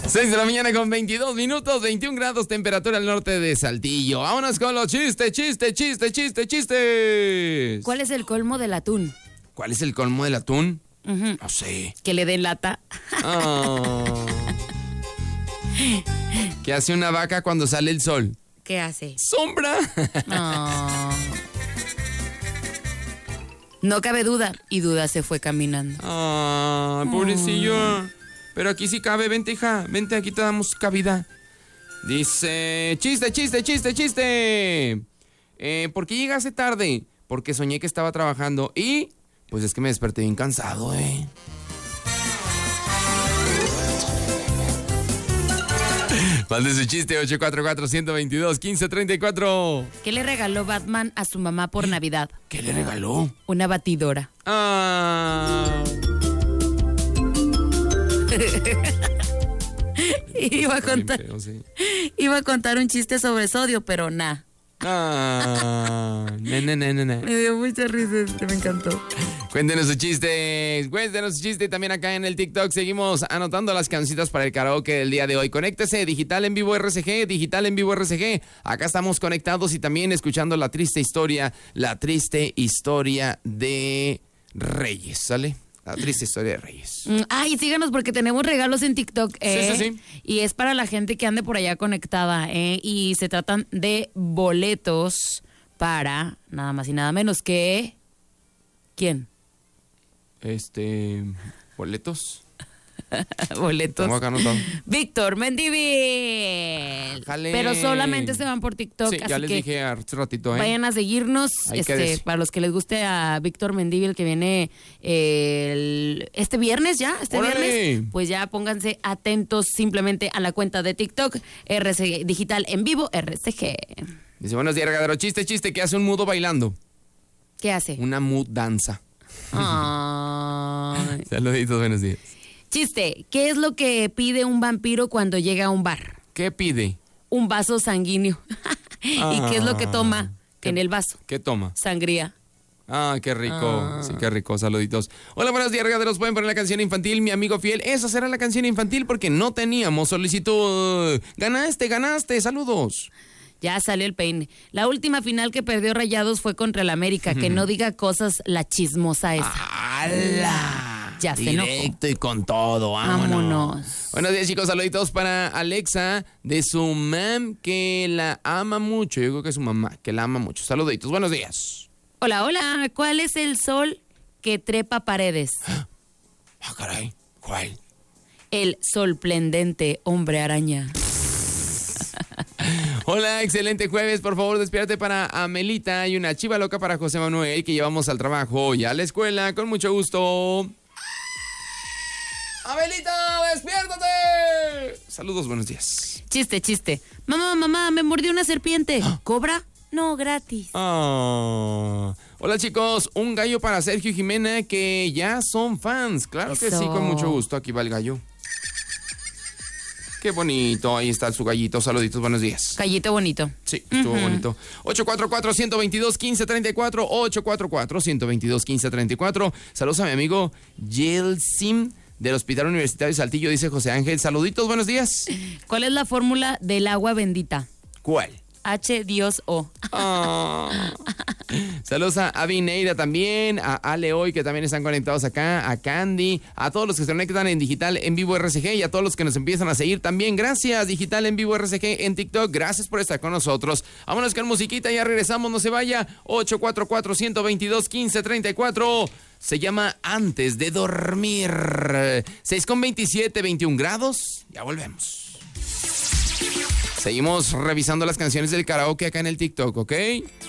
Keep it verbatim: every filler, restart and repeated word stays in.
seis de la mañana con veintidós minutos, veintiún grados, temperatura al norte de Saltillo. Vámonos con los chistes, chistes, chistes, chistes, chistes. ¿Cuál es el colmo del atún? ¿Cuál es el colmo del atún? Uh-huh. No sé. Que le den lata. Oh. ¿Qué hace una vaca cuando sale el sol? ¿Qué hace? ¡Sombra! Oh. No cabe duda. Y Duda se fue caminando. ¡Ay, pobrecillo! Oh. Pero aquí sí cabe. Vente, hija. Vente, aquí te damos cabida. Dice... Chiste, chiste, chiste, chiste. Eh, ¿Por qué llegaste tarde? Porque soñé que estaba trabajando y... Pues es que me desperté bien cansado, eh. Mande su chiste, ocho cuatro cuatro, uno dos dos, uno cinco tres cuatro. ¿Qué le regaló Batman a su mamá por Navidad? ¿Qué le regaló? Una batidora. Ah. iba a contar feo, sí. Iba a contar un chiste sobre sodio, pero nah. Ah, ne, ne, ne, ne. Me dio mucha risa, este, me encantó. Cuéntenos su chiste, cuéntenos su chiste. También acá en el TikTok seguimos anotando las cancioncitas para el karaoke del día de hoy. Conéctese, Digital en Vivo R C G, Digital en Vivo R C G. Acá estamos conectados y también escuchando la triste historia, la triste historia de Reyes, ¿sale? La triste historia de Reyes. Ay, síganos porque tenemos regalos en TikTok. Eh, sí, sí, sí. Y es para la gente que ande por allá conectada. Eh, y se tratan de boletos para nada más y nada menos que... ¿Quién? Este... ¿Boletos? Boletos. Tengo acá anotado. Víctor Mendívil. Jale. Pero solamente se van por TikTok. Sí, así ya les que dije hace ratito, ¿eh? Vayan a seguirnos. Este, para los que les guste a Víctor Mendívil, que viene eh, el, este viernes ya, este ¡Órale! viernes, pues ya pónganse atentos simplemente a la cuenta de TikTok, R C G, Digital en Vivo, R C G. Dice, buenos días, regadero. Chiste, chiste, ¿qué hace un mudo bailando? ¿Qué hace? Una mudanza. Ay. Saluditos, buenos días. Chiste, ¿qué es lo que pide un vampiro cuando llega a un bar? ¿Qué pide? Un vaso sanguíneo. Ah, ¿Y qué es lo que toma ¿qué, en el vaso? ¿Qué toma? Sangría. Ah, qué rico. Ah. Sí, qué rico. Saluditos. Hola, buenos días, regaderos. Pueden poner la canción infantil, mi amigo fiel. Esa será la canción infantil porque no teníamos solicitud. Ganaste, ganaste. Saludos. Ya salió el peine. La última final que perdió Rayados fue contra el América. Que no diga cosas la chismosa esa. ¡Hala! Ya se enojó. Directo y con todo, vámonos. Vámonos. Buenos días, chicos, saluditos para Alexa de su mam que la ama mucho. Yo creo que es su mamá, que la ama mucho. Saluditos, buenos días. Hola, hola. ¿Cuál es el sol que trepa paredes? Ah, caray, ¿cuál? El sorprendente hombre araña. Hola, excelente jueves. Por favor, despiértate para Amelita y una chiva loca para José Manuel que llevamos al trabajo y a la escuela con mucho gusto. ¡Amelita, despiértate! Saludos, buenos días. Chiste, chiste. Mamá, mamá, me mordió una serpiente. ¿Ah? ¿Cobra? No, gratis. Oh. Hola, chicos. Un gallo para Sergio y Jimena que ya son fans. Claro Eso. que sí, con mucho gusto. Aquí va el gallo. Qué bonito. Ahí está su gallito. Saluditos, buenos días. Gallito bonito. Sí, estuvo Uh-huh. bonito. ocho cuatro cuatro, uno dos dos, uno cinco tres cuatro. ocho cuatro cuatro, uno dos dos, uno cinco tres cuatro. Saludos a mi amigo Yeltsin del Hospital Universitario de Saltillo, dice José Ángel. Saluditos, buenos días. ¿Cuál es la fórmula del agua bendita? ¿Cuál? H, Dios, O. Oh. Saludos a Avi Neira también, a Ale Hoy que también están conectados acá, a Candy, a todos los que se conectan en Digital en Vivo R C G y a todos los que nos empiezan a seguir también. Gracias, Digital en Vivo R C G en TikTok. Gracias por estar con nosotros. Vámonos con musiquita, ya regresamos, no se vaya. ocho cuatro cuatro, uno dos dos, uno cinco tres cuatro. Se llama Antes de Dormir. seis con veintisiete, veintiún grados. Ya volvemos. Seguimos revisando las canciones del karaoke acá en el TikTok, ¿ok?